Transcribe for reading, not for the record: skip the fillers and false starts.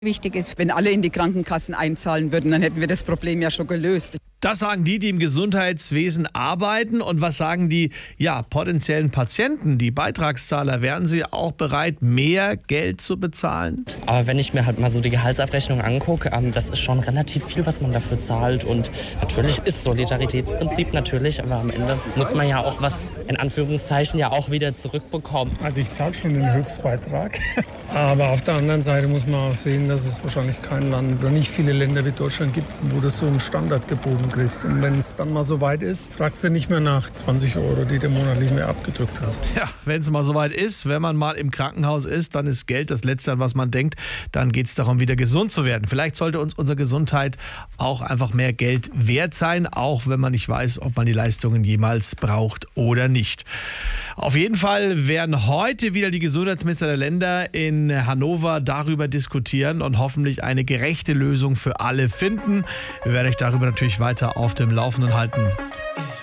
Wichtig ist, wenn alle in die Krankenkassen einzahlen würden, dann hätten wir das Problem ja schon gelöst. Das sagen die im Gesundheitswesen arbeiten. Und was sagen die potenziellen Patienten, die Beitragszahler? Wären sie auch bereit, mehr Geld zu bezahlen? Aber wenn ich mir halt mal so die Gehaltsabrechnung angucke, das ist schon relativ viel, was man dafür zahlt. Und natürlich ist Solidaritätsprinzip natürlich, aber am Ende muss man ja auch was, in Anführungszeichen, ja auch wieder zurückbekommen. Also ich zahle schon den Höchstbeitrag. Aber auf der anderen Seite muss man auch sehen, dass es wahrscheinlich kein Land oder nicht viele Länder wie Deutschland gibt, wo das so einen Standard geboten kriegst. Und wenn es dann mal so weit ist, fragst du nicht mehr nach 20 Euro, die du monatlich mehr abgedrückt hast. Ja, wenn es mal so weit ist, wenn man mal im Krankenhaus ist, dann ist Geld das Letzte, an was man denkt. Dann geht es darum, wieder gesund zu werden. Vielleicht sollte uns unsere Gesundheit auch einfach mehr Geld wert sein, auch wenn man nicht weiß, ob man die Leistungen jemals braucht oder nicht. Auf jeden Fall werden heute wieder die Gesundheitsminister der Länder in Hannover darüber diskutieren und hoffentlich eine gerechte Lösung für alle finden. Wir werden euch darüber natürlich weiter auf dem Laufenden halten.